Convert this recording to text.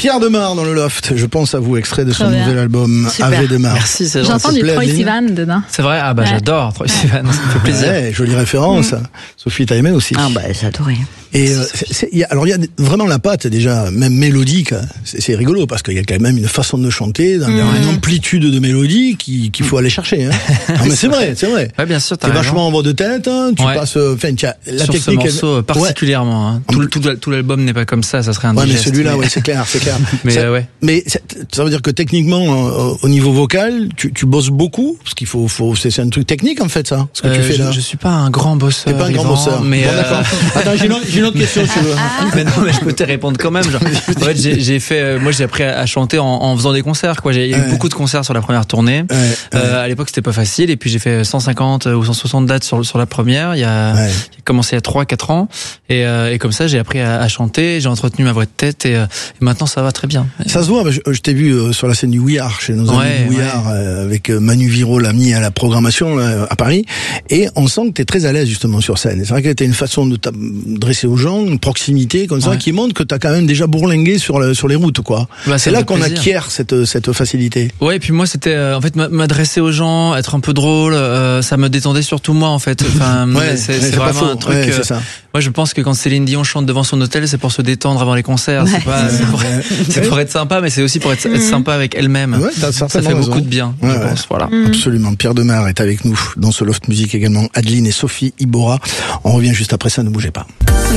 Pierre Demar dans le loft. Je pense à vous, extrait de son Très bien. nouvel album Super. Ave Demar. Merci, c'est J'entends gentil. du plaît, Troy Adeline Sivan dedans. C'est vrai, Ouais. j'adore Troy Sivan, ça me fait plaisir. Ouais, jolie référence. Sophie, t'as aimé aussi. Ah bah j'ai adoré. Et il y a vraiment la patte déjà, même mélodique. C'est rigolo parce qu'il y a quand même une façon de chanter, dans une amplitude de mélodie qu'il faut aller chercher. Hein. Non, mais c'est vrai. Ouais, bien sûr, t'as T'es raison. vachement en voix de tête. Hein, tu Ouais. passes. Enfin, tu as la Sur technique. ce morceau particulièrement. Hein. Tout l'album n'est pas comme ça serait un Ouais, mais digeste. celui-là, ouais, c'est clair. Mais ça, ouais. Mais ça veut dire que techniquement, au niveau vocal, tu bosses beaucoup, parce qu'il faut c'est un truc technique en fait, ça. Ce que tu fais là. Je suis pas un grand bosseur. T'es pas un grand Yvan, bosseur. mais Bon, d'accord. Attends, j'ai une autre question, si tu veux. mais non, mais je peux te répondre quand même. Genre, en fait, j'ai appris à chanter en faisant des concerts, quoi. Il y a eu beaucoup de concerts sur la première tournée. À l'époque, c'était pas facile, et puis j'ai fait 150 ou 160 dates sur la première. J'ai commencé il y a 3-4 ans, et comme ça, j'ai appris à chanter, j'ai entretenu ma voix de tête, et maintenant, ça va très bien. Ça se voit, je t'ai vu sur la scène du We Are, chez nos amis du We Are, avec Manu Viro, l'ami à la programmation à Paris, et on sent que t'es très à l'aise justement sur scène. Et c'est vrai que t'as une façon de t'adresser aux gens, une proximité comme ça, qui montre que t'as quand même déjà bourlingué sur les routes, quoi. Bah, c'est là qu'on acquiert cette facilité. Ouais, et puis moi, c'était en fait m'adresser aux gens, être un peu drôle, ça me détendait surtout moi en fait. Enfin, c'est vraiment un truc. C'est ça. Moi, je pense que quand Céline Dion chante devant son hôtel, c'est pour se détendre avant les concerts. C'est pour être sympa, mais c'est aussi pour être sympa avec elle-même. Ouais, t'as ça certainement fait raison. beaucoup de bien, je pense. Voilà. Absolument. Pierre Demar est avec nous dans ce Loft Musique également. Adeline et Sophie Ibora. On revient juste après ça, ne bougez pas.